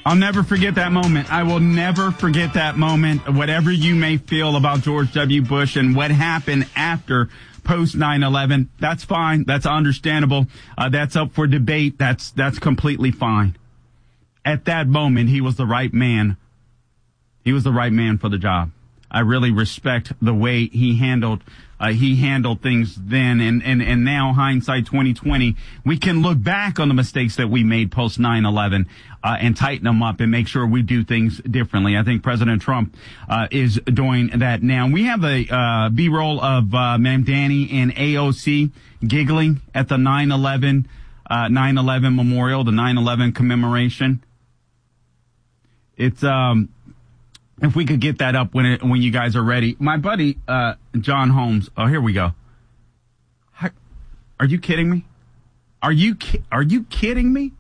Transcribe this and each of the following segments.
I'll never forget that moment. I will never forget that moment. Whatever you may feel about George W. Bush and what happened after post 9/11, that's fine. That's understandable. That's up for debate. That's completely fine. At that moment, he was the right man. He was the right man for the job. I really respect the way he handled things then, and now hindsight 2020, we can look back on the mistakes that we made post 9/11 and tighten them up and make sure we do things differently. I think President Trump is doing that now. We have a B-roll of Mamdani and AOC giggling at the 9/11 memorial, the 9/11 commemoration. It's if we could get that up when you guys are ready. My buddy, John Holmes. Oh, here we go. Are you kidding me? Are you kidding me?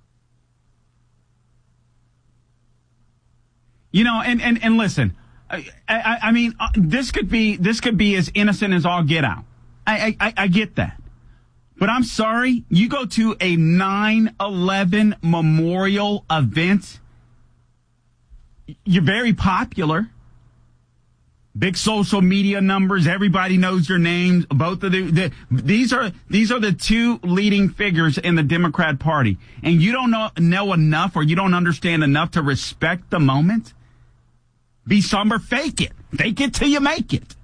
You know, and listen, I mean, this could be as innocent as all get out. I get that. But I'm sorry, you go to a 9/11 memorial event. You're very popular. Big social media numbers. Everybody knows your names. Both of these are the two leading figures in the Democrat Party. And you don't know enough, or you don't understand enough to respect the moment. Be somber, fake it. Fake it till you make it.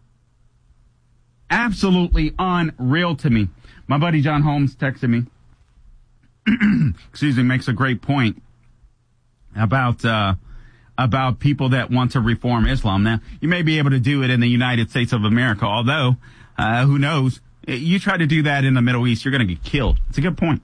Absolutely unreal to me. My buddy John Holmes texted me. Makes a great point about people that want to reform Islam. Now, you may be able to do it in the United States of America, although, who knows, you try to do that in the Middle East, you're going to get killed. It's a good point.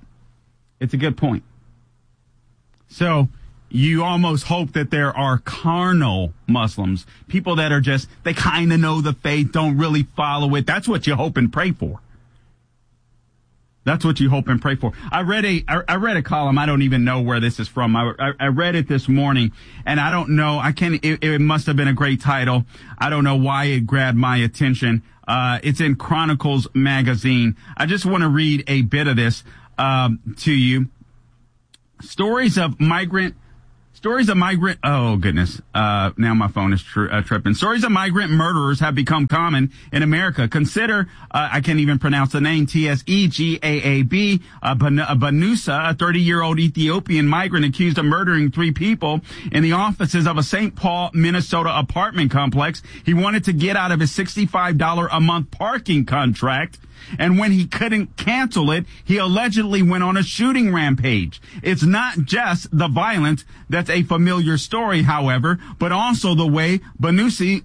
So, you almost hope that there are carnal Muslims, people that are just, they kind of know the faith, don't really follow it. That's what you hope and pray for. That's what you hope and pray for. I read a column. I don't even know where this is from. I read it this morning, and I don't know. It must have been a great title. I don't know why it grabbed my attention. It's in Chronicles magazine. I just want to read a bit of this, to you. Stories of migrant, oh goodness, now my phone is tripping. Stories of migrant murderers have become common in America. Consider, I can't even pronounce the name, Tsegaab, Banusa, a 30-year-old Ethiopian migrant accused of murdering 3 people in the offices of a St. Paul, Minnesota apartment complex. He wanted to get out of his $65 a month parking contract. And when he couldn't cancel it, he allegedly went on a shooting rampage. It's not just the violence that's a familiar story, however, but also the way Banusa,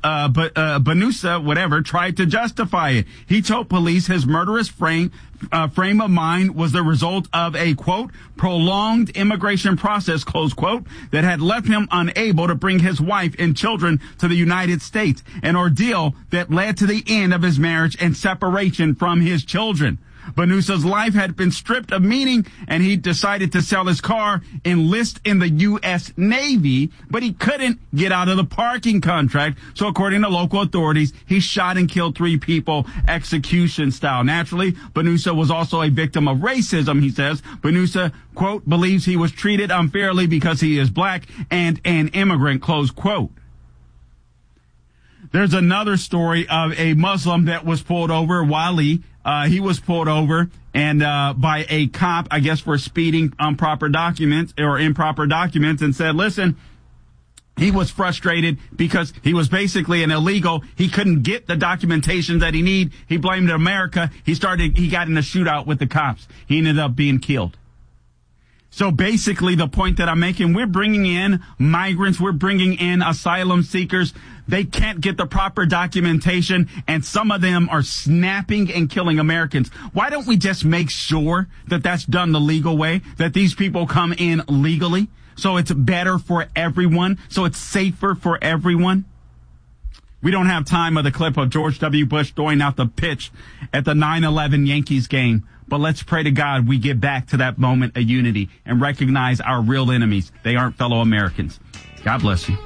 tried to justify it. He told police his murderous frame of mind was the result of a, quote, prolonged immigration process, close quote, that had left him unable to bring his wife and children to the United States, an ordeal that led to the end of his marriage and separation from his children. Banusa's life had been stripped of meaning, and he decided to sell his car, enlist in the U.S. Navy, but he couldn't get out of the parking contract. So according to local authorities, he shot and killed 3 people, execution style. Naturally, Banusa was also a victim of racism, he says. Banusa, quote, believes he was treated unfairly because he is black and an immigrant, close quote. There's another story of a Muslim that was pulled over, Wali. He was pulled over and by a cop, I guess, for speeding improper documents, and said, listen, he was frustrated because he was basically an illegal. He couldn't get the documentation that he needed. He blamed America. He got in a shootout with the cops. He ended up being killed. So basically the point that I'm making, we're bringing in migrants, we're bringing in asylum seekers. They can't get the proper documentation, and some of them are snapping and killing Americans. Why don't we just make sure that that's done the legal way, that these people come in legally, so it's better for everyone, so it's safer for everyone? We don't have time of the clip of George W. Bush throwing out the pitch at the 9/11 Yankees game. But let's pray to God we get back to that moment of unity and recognize our real enemies. They aren't fellow Americans. God bless you.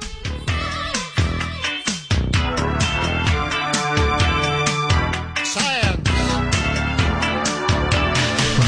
Science. From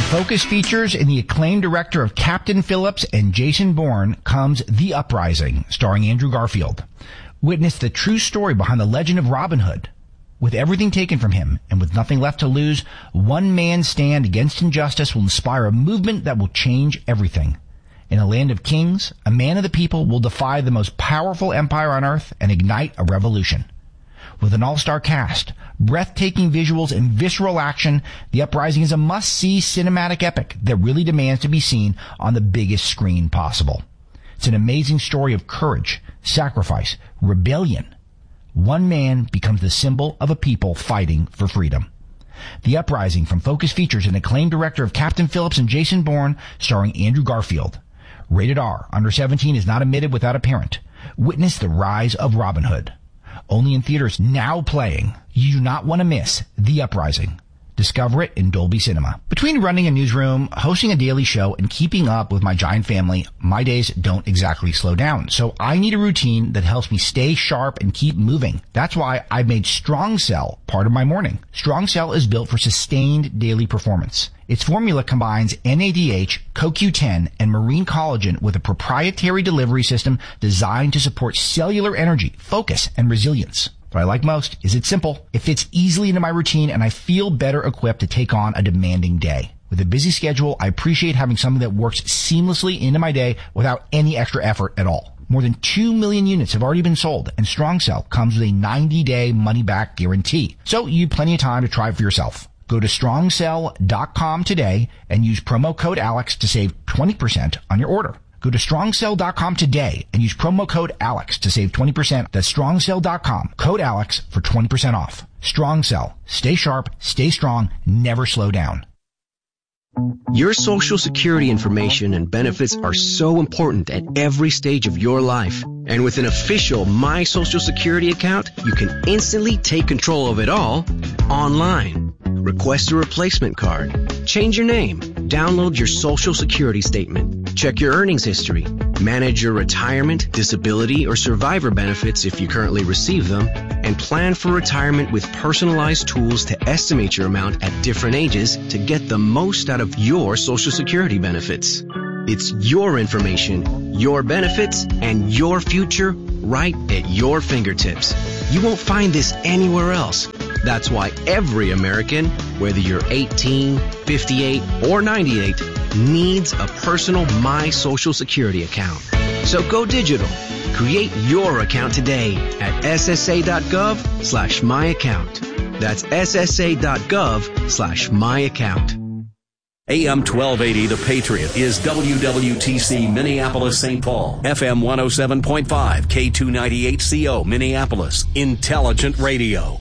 Focus Features and the acclaimed director of Captain Phillips and Jason Bourne comes The Uprising, starring Andrew Garfield. Witness the true story behind the legend of Robin Hood. With everything taken from him and with nothing left to lose, one man's stand against injustice will inspire a movement that will change everything. In a land of kings, a man of the people will defy the most powerful empire on earth and ignite a revolution. With an all-star cast, breathtaking visuals, and visceral action, The Uprising is a must-see cinematic epic that really demands to be seen on the biggest screen possible. It's an amazing story of courage, sacrifice, rebellion. One man becomes the symbol of a people fighting for freedom. The Uprising from Focus Features and acclaimed director of Captain Phillips and Jason Bourne, starring Andrew Garfield. Rated R. Under 17 is not admitted without a parent. Witness the rise of Robin Hood. Only in theaters now playing. You do not want to miss The Uprising. Discover it in Dolby Cinema. Between running a newsroom, hosting a daily show, and keeping up with my giant family, my days don't exactly slow down. So I need a routine that helps me stay sharp and keep moving. That's why I made Strong Cell part of my morning. Strong Cell is built for sustained daily performance. Its formula combines NADH, CoQ10, and marine collagen with a proprietary delivery system designed to support cellular energy, focus, and resilience. What I like most is it's simple. It fits easily into my routine, and I feel better equipped to take on a demanding day. With a busy schedule, I appreciate having something that works seamlessly into my day without any extra effort at all. More than 2 million units have already been sold, and Strong Cell comes with a 90-day money-back guarantee. So you have plenty of time to try it for yourself. Go to strongcell.com today and use promo code ALEX to save 20% on your order. Go to strongcell.com today and use promo code ALEX to save 20%. That's strongcell.com. Code ALEX for 20% off. Strong Cell. Stay sharp, stay strong, never slow down. Your Social Security information and benefits are so important at every stage of your life. And with an official My Social Security account, you can instantly take control of it all online. Request a replacement card. Change your name. Download your Social Security statement. Check your earnings history. Manage your retirement, disability, or survivor benefits if you currently receive them. And plan for retirement with personalized tools to estimate your amount at different ages to get the most out of your Social Security benefits. It's your information, your benefits, and your future right at your fingertips. You won't find this anywhere else. That's why every American, whether you're 18, 58, or 98, needs a personal My Social Security account. So go digital. Create your account today at ssa.gov/myaccount. That's ssa.gov/myaccount. AM 1280, The Patriot, is WWTC Minneapolis, St. Paul. FM 107.5, K298CO, Minneapolis. Intelligent radio.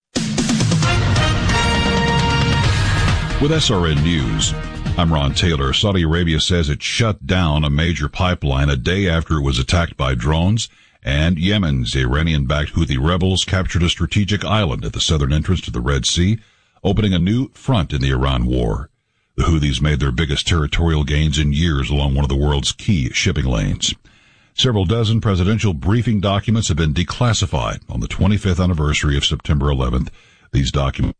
With SRN News, I'm Ron Taylor. Saudi Arabia says it shut down a major pipeline a day after it was attacked by drones, and Yemen's Iranian-backed Houthi rebels captured a strategic island at the southern entrance to the Red Sea, opening a new front in the Iran war. The Houthis made their biggest territorial gains in years along one of the world's key shipping lanes. Several dozen presidential briefing documents have been declassified on the 25th anniversary of September 11th. These documents